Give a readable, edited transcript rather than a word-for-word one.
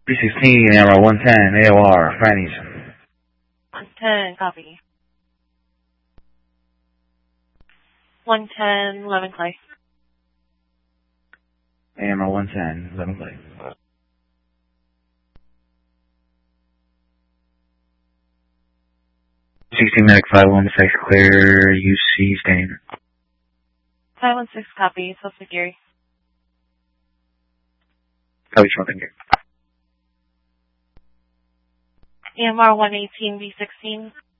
316, AMR 110, AOR, Franny's. 110, copy. 110, 11 Clay. AMR 110, 11 Clay. 16 Medic 516 clear, UC standing. 516, copy. Suspect Gary. Copy, thank you. AMR 118, V16.